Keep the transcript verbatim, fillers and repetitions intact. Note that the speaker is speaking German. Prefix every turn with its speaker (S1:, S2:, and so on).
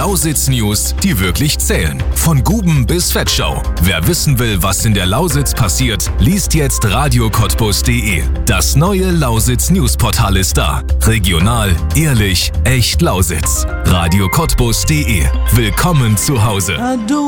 S1: Lausitz News, die wirklich zählen. Von Guben bis Vetschau. Wer wissen will, was in der Lausitz passiert, liest jetzt radio cottbus punkt de. Das neue Lausitz Newsportal ist da. Regional, ehrlich, echt Lausitz. radio cottbus punkt de. Willkommen zu Hause.